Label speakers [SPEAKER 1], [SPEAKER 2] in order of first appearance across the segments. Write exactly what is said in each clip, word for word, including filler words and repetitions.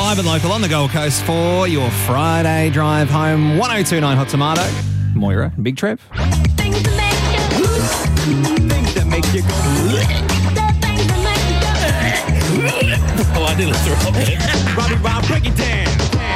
[SPEAKER 1] Live and local on the Gold Coast for your Friday drive home. one oh two point nine Hot Tomato. Moira and Big Trev.
[SPEAKER 2] Things that make you
[SPEAKER 1] Things that make you go.
[SPEAKER 2] the things that make you go.
[SPEAKER 3] Oh, I nearly threw up there.
[SPEAKER 1] Robbie Rob, break it down.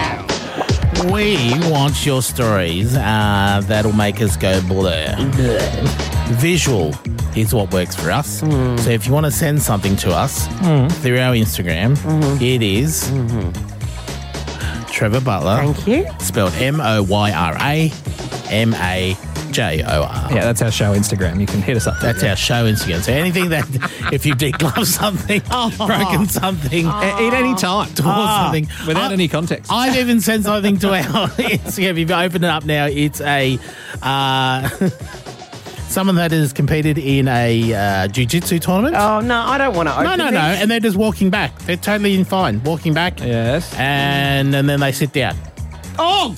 [SPEAKER 3] We want your stories uh, that'll make us go blur. Visual is what works for us.
[SPEAKER 4] Mm.
[SPEAKER 3] So if you want to send something to us through our Instagram,
[SPEAKER 4] Mm-hmm.
[SPEAKER 3] it is Trevor Butler.
[SPEAKER 4] Thank you.
[SPEAKER 3] Spelled M O Y R A M A J O R.
[SPEAKER 1] Yeah, that's our show Instagram. You can hit us up.
[SPEAKER 3] That's our show Instagram. So anything that, if you declove something, broken something,
[SPEAKER 1] A- at any time.
[SPEAKER 3] torn something,
[SPEAKER 1] Without
[SPEAKER 3] I-
[SPEAKER 1] any context.
[SPEAKER 3] I've even sent something to our Instagram. If you open it up now, it's a uh, someone that has competed in a uh, jiu-jitsu tournament.
[SPEAKER 4] Oh, no, I don't want to open
[SPEAKER 3] no, no, no.
[SPEAKER 4] this.
[SPEAKER 3] And they're just walking back. They're totally fine. Walking back.
[SPEAKER 1] Yes.
[SPEAKER 3] And, and then they sit down. Oh!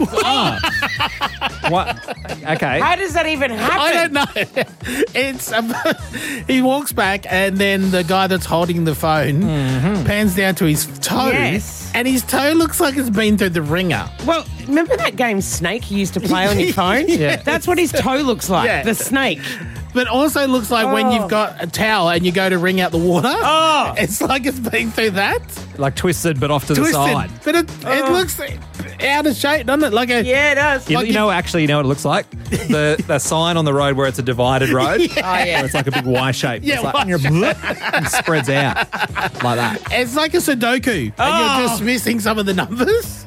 [SPEAKER 1] What? Okay.
[SPEAKER 4] How does that even happen?
[SPEAKER 3] I don't know. It's um, he walks back, and then the guy that's holding the phone pans down to his toe,
[SPEAKER 4] Yes.
[SPEAKER 3] and his toe looks like it's been through the ringer.
[SPEAKER 4] Well, remember that game Snake you used to play on your phone?
[SPEAKER 1] Yeah.
[SPEAKER 4] That's what his toe looks like.
[SPEAKER 3] Yeah.
[SPEAKER 4] The snake.
[SPEAKER 3] But also looks like when
[SPEAKER 4] Oh.
[SPEAKER 3] you've got a towel and you go to wring out the water.
[SPEAKER 4] Oh.
[SPEAKER 3] It's like it's been through that.
[SPEAKER 1] Like twisted, but off to the
[SPEAKER 3] Twisted.
[SPEAKER 1] side.
[SPEAKER 3] But it, it
[SPEAKER 4] Oh.
[SPEAKER 3] looks out of shape, doesn't it? Like a
[SPEAKER 4] Yeah, it does.
[SPEAKER 1] You,
[SPEAKER 3] Like
[SPEAKER 1] you know, actually, you know what it looks like? The the sign on the road where it's a divided road.
[SPEAKER 4] Oh, yeah.
[SPEAKER 1] Where it's like a big Y shape.
[SPEAKER 3] Yeah,
[SPEAKER 1] it's like,
[SPEAKER 3] Y
[SPEAKER 1] and, you're- and spreads out like that.
[SPEAKER 3] It's like a Sudoku, and
[SPEAKER 4] Oh.
[SPEAKER 3] you're just missing some of the numbers.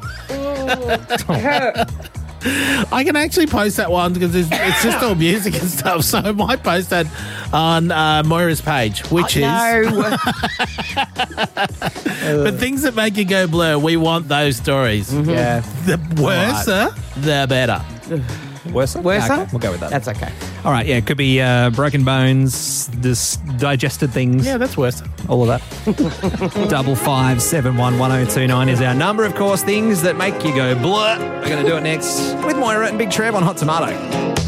[SPEAKER 3] I can actually post that one because it's, it's just all music and stuff. So I might post that on uh, Moira's page, which is.
[SPEAKER 4] No.
[SPEAKER 3] But things that make you go blur, we want those stories.
[SPEAKER 1] Yeah.
[SPEAKER 3] The worse, the better.
[SPEAKER 1] Worse?
[SPEAKER 4] Worse?
[SPEAKER 1] Okay, we'll go with that.
[SPEAKER 4] That's okay.
[SPEAKER 1] All right, yeah, it could be uh, broken bones, dis- digested things,
[SPEAKER 3] Yeah, that's worse.
[SPEAKER 1] all of that. Double five seven one one zero two nine is our number, of course. Things that make you go blur. We're going to do it next with Moira and Big Trev on Hot Tomato.